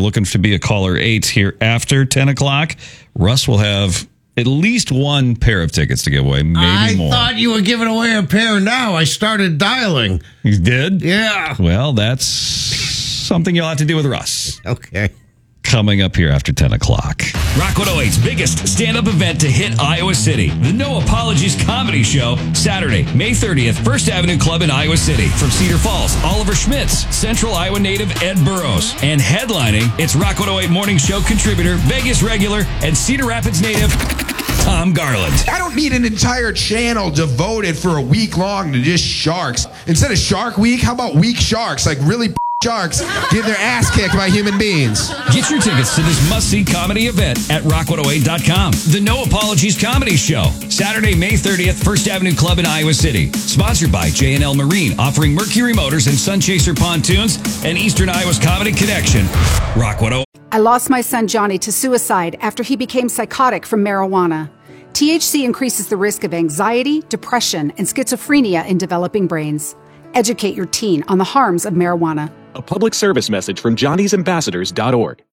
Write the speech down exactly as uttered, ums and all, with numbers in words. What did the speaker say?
looking to be a caller eight here after ten o'clock, Russ will have at least one pair of tickets to give away, maybe I more. I thought you were giving away a pair now. I started dialing. You did? Yeah. Well, that's something you'll have to do with Russ. Okay. Coming up here after ten o'clock. Rock one oh eight's biggest stand-up event to hit Iowa City. The No Apologies Comedy Show, Saturday, May thirtieth, First Avenue Club in Iowa City. From Cedar Falls, Oliver Schmitz, Central Iowa native Ed Burrows. And headlining, it's Rock one oh eight Morning Show contributor, Vegas regular, and Cedar Rapids native Tom Garland. I don't need an entire channel devoted for a week long to just sharks. Instead of Shark Week, how about weak sharks? Like really sharks get their ass kicked by human beings. Get your tickets to this must-see comedy event at rock one oh eight dot com. The No Apologies Comedy Show, Saturday, May thirtieth, First Avenue Club in Iowa City. Sponsored by J and L Marine, offering Mercury Motors and Sunchaser Pontoons, and Eastern Iowa's Comedy Connection. Rock one oh eight. I lost my son Johnny to suicide after he became psychotic from marijuana. T H C increases the risk of anxiety, depression, and schizophrenia in developing brains. Educate your teen on the harms of marijuana. A public service message from Johnny's Ambassadors dot org.